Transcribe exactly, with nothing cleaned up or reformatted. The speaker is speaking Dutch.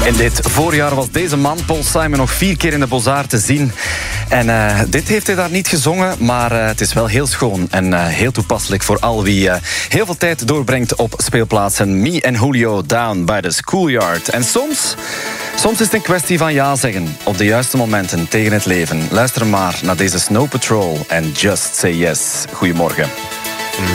In dit voorjaar was deze man, Paul Simon, nog vier keer in de Beaux-Arts te zien. En uh, dit heeft hij daar niet gezongen, maar uh, het is wel heel schoon en uh, heel toepasselijk voor al wie uh, heel veel tijd doorbrengt op speelplaatsen. Me en Julio down by the schoolyard. En soms, soms is het een kwestie van ja zeggen op de juiste momenten tegen het leven. Luister maar naar deze Snow Patrol en Just Say Yes. Goedemorgen.